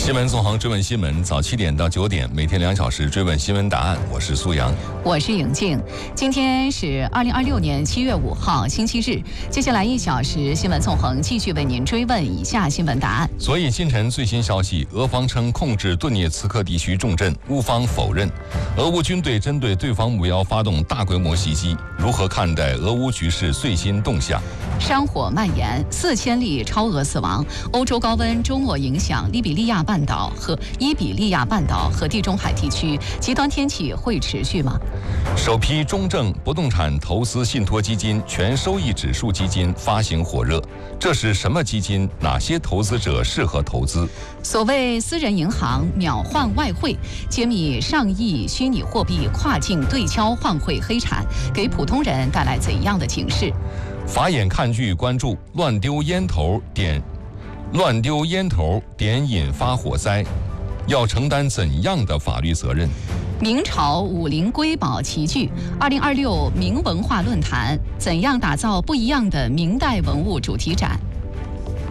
新闻纵横追问新闻，早7点到9点，每天2小时追问新闻答案。我是苏阳， 我是颖静。今天是2026年7月5号，星期日。接下来1小时，新闻纵横继续为您追问以下新闻答案。 所以清晨最新消息，俄方称控制顿涅茨克地区重镇，乌方否认。俄乌军队针对对方目标发动大规模袭击，如何看待俄乌局势最新动向？ 山火蔓延，4000例超额死亡。欧洲高温周末影响伊比利亚半岛和地中海地区，极端天气会持续吗？ 首批中证不动产投资信托基金全收益指数基金发行火热，这是什么基金？哪些投资者适合投资？ 所谓私人银行秒换外汇，揭秘上亿虚拟货币跨境对敲换汇黑产，给普通人带来怎样的警示？ 法眼看剧关注乱丢烟头点引发火灾，要承担怎样的法律责任？ 明朝武林瑰宝齐聚，2026明文化论坛，怎样打造不一样的明代文物主题展？